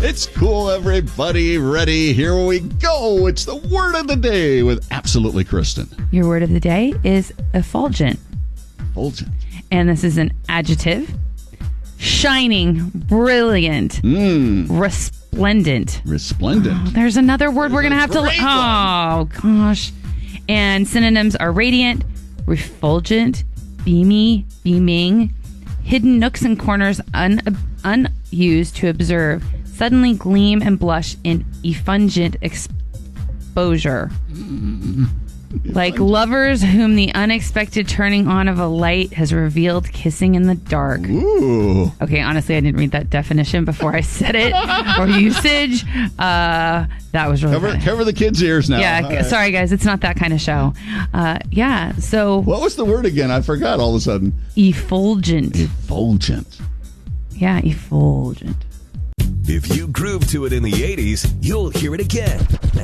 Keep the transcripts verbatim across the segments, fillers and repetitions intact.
It's cool, everybody. Ready? Here we go. It's the word of the day with Absolutely Kristen. Your word of the day is effulgent. Effulgent. And this is an adjective. Shining, brilliant, mm. resplendent. Resplendent. Oh, there's another word There's we're going to have to... Oh, gosh. And synonyms are radiant, refulgent, beamy, beaming, hidden nooks and corners un, unused to observe, suddenly gleam and blush in effulgent exposure. Mm. Like lovers whom the unexpected turning on of a light has revealed kissing in the dark. Ooh. Okay, honestly, I didn't read that definition before I said it or usage. Uh, that was really cover, cover the kids' ears now. Yeah, right. Sorry, guys. It's not that kind of show. Uh, yeah, so... What was the word again? I forgot all of a sudden. Effulgent. Effulgent. Yeah, effulgent. If you groove to it in the eighties, you'll hear it again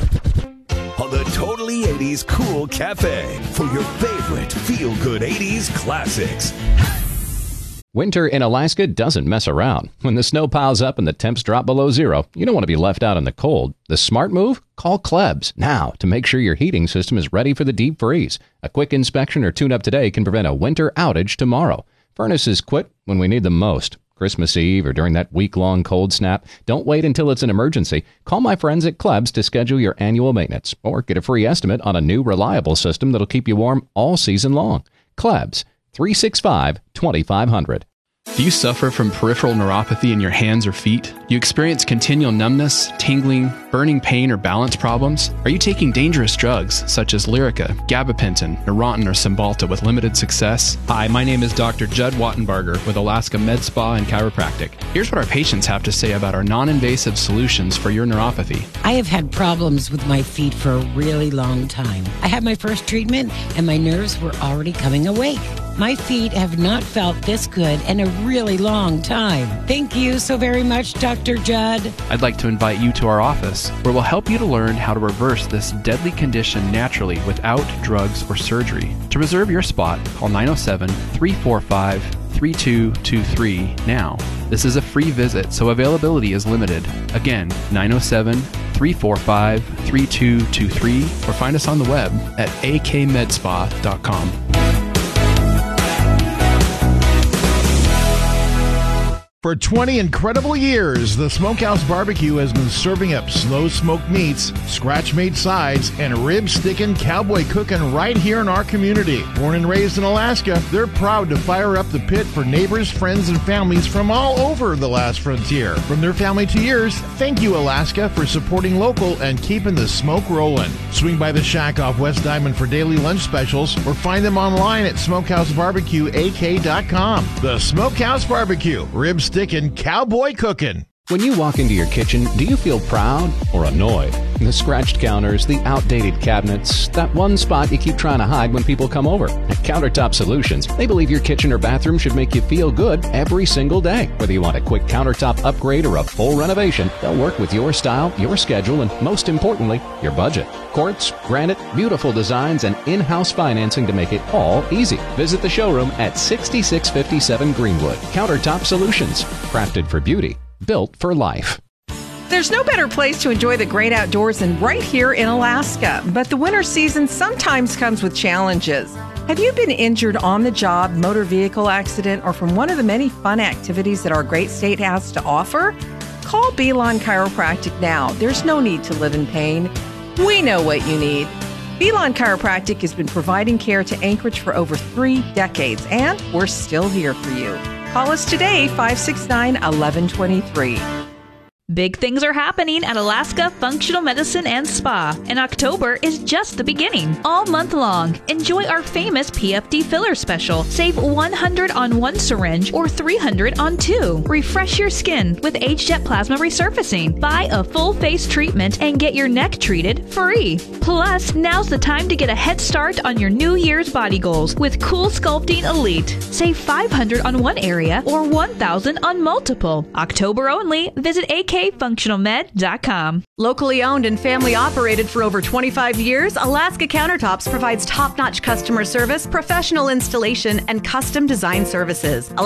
on the Totally eighties Cool Cafe for your favorite feel-good eighties classics. Winter in Alaska doesn't mess around. When the snow piles up and the temps drop below zero, you don't want to be left out in the cold. The smart move? Call Klebs now to make sure your heating system is ready for the deep freeze. A quick inspection or tune-up today can prevent a winter outage tomorrow. Furnaces quit when we need them most. Christmas Eve or during that week-long cold snap, don't wait until it's an emergency. Call my friends at Klebs to schedule your annual maintenance or get a free estimate on a new reliable system that'll keep you warm all season long. Klebs, three six five, two five zero zero. Do you suffer from peripheral neuropathy in your hands or feet? Do you experience continual numbness, tingling, burning pain, or balance problems? Are you taking dangerous drugs such as Lyrica, gabapentin, Neurontin, or Cymbalta with limited success? Hi, my name is Doctor Judd Wattenbarger with Alaska Med Spa and Chiropractic. Here's what our patients have to say about our non-invasive solutions for your neuropathy. I have had problems with my feet for a really long time. I had my first treatment and my nerves were already coming awake. My feet have not felt this good in a really long time. Thank you so very much, Doctor Judd. I'd like to invite you to our office, where we'll help you to learn how to reverse this deadly condition naturally without drugs or surgery. To reserve your spot, call nine oh seven, three four five, three two two three now. This is a free visit, so availability is limited. Again, nine oh seven, three four five, three two two three, or find us on the web at a k med spa dot com. For twenty incredible years, the Smokehouse Barbecue has been serving up slow smoked meats, scratch-made sides, and rib-sticking cowboy cooking right here in our community. Born and raised in Alaska, they're proud to fire up the pit for neighbors, friends, and families from all over the last frontier. From their family to yours, thank you, Alaska, for supporting local and keeping the smoke rolling. Swing by the shack off West Diamond for daily lunch specials or find them online at smokehouse barbecue a k dot com. The Smokehouse Barbecue, rib sticking, cowboy cooking. When you walk into your kitchen, do you feel proud or annoyed? The scratched counters, the outdated cabinets, that one spot you keep trying to hide when people come over. At Countertop Solutions, they believe your kitchen or bathroom should make you feel good every single day. Whether you want a quick countertop upgrade or a full renovation, they'll work with your style, your schedule, and most importantly, your budget. Quartz, granite, beautiful designs, and in-house financing to make it all easy. Visit the showroom at sixty-six fifty-seven Greenwood. Countertop Solutions, crafted for beauty, built for life. There's no better place to enjoy the great outdoors than right here in Alaska. But the winter season sometimes comes with challenges. Have you been injured on the job, motor vehicle accident, or from one of the many fun activities that our great state has to offer? Call Belon Chiropractic now. There's no need to live in pain. We know what you need. Belon Chiropractic has been providing care to Anchorage for over three decades, and we're still here for you. Call us today, five six nine, one one two three. Big things are happening at Alaska Functional Medicine and Spa, and October is just the beginning. All month long, enjoy our famous P F D filler special. Save one hundred dollars on one syringe or three hundred dollars on two. Refresh your skin with Age-Jet Plasma Resurfacing. Buy a full face treatment and get your neck treated free. Plus, now's the time to get a head start on your New Year's body goals with Cool Sculpting Elite. Save five hundred dollars on one area or one thousand dollars on multiple. October only. Visit A K functional med dot com. Locally owned and family operated for over twenty-five years, Alaska Countertops provides top-notch customer service, professional installation, and custom design services.